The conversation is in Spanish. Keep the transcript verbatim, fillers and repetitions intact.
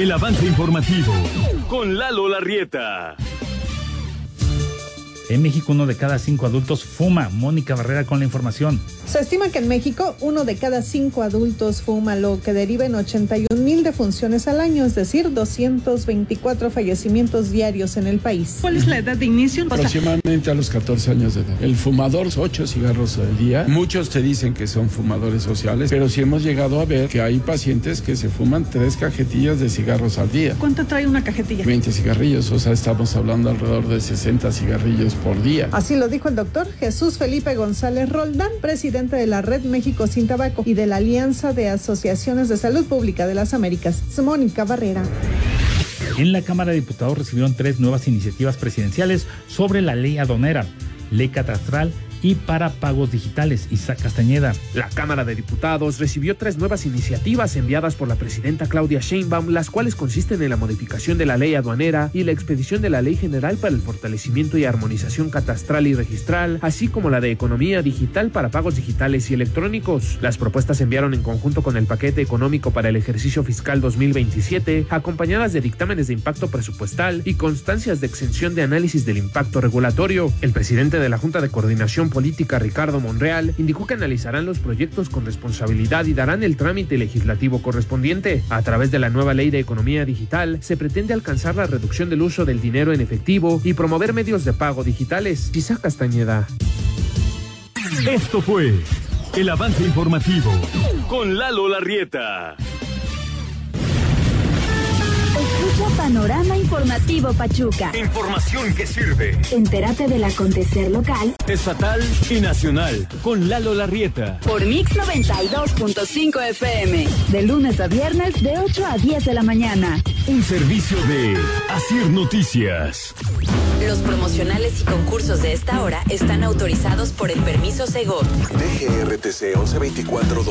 El avance informativo con Lalo Larrieta. En México, uno de cada cinco adultos fuma. Mónica Barrera con la información. Se estima que en México, uno de cada cinco adultos fuma, lo que deriva en ochenta y un mil defunciones al año, es decir, doscientos veinticuatro fallecimientos diarios en el país. ¿Cuál es la edad de inicio? Aproximadamente a los catorce años de edad. El fumador, ocho cigarros al día. Muchos te dicen que son fumadores sociales, pero sí hemos llegado a ver que hay pacientes que se fuman tres cajetillas de cigarros al día. ¿Cuánto trae una cajetilla? veinte cigarrillos, o sea, estamos hablando alrededor de sesenta cigarrillos por día. Así lo dijo el doctor Jesús Felipe González Roldán, presidente de la Red México Sin Tabaco y de la Alianza de Asociaciones de Salud Pública de las Américas. Mónica Barrera. En la Cámara de Diputados recibieron tres nuevas iniciativas presidenciales sobre la ley aduanera, ley catastral y para pagos digitales. Isaac Castañeda. La Cámara de Diputados recibió tres nuevas iniciativas enviadas por la presidenta Claudia Sheinbaum, las cuales consisten en la modificación de la ley aduanera y la expedición de la Ley General para el fortalecimiento y armonización catastral y registral, así como la de economía digital para pagos digitales y electrónicos. Las propuestas se enviaron en conjunto con el paquete económico para el ejercicio fiscal dos mil veintisiete, acompañadas de dictámenes de impacto presupuestal y constancias de exención de análisis del impacto regulatorio. El presidente de la Junta de Coordinación Política, Ricardo Monreal, indicó que analizarán los proyectos con responsabilidad y darán el trámite legislativo correspondiente. A través de la nueva ley de economía digital, se pretende alcanzar la reducción del uso del dinero en efectivo y promover medios de pago digitales. Isaac Castañeda. Esto fue el avance informativo con Lalo Larrieta. Escucha Panorama Informativo Pachuca. Información que sirve. Entérate del acontecer local, Estatal y nacional con Lalo Larrieta. Por Mix noventa y dos punto cinco F M. De lunes a viernes de ocho a diez de la mañana. Un servicio de Asir Noticias. Los promocionales y concursos de esta hora están autorizados por el permiso Segov. D G R T C once veinticuatro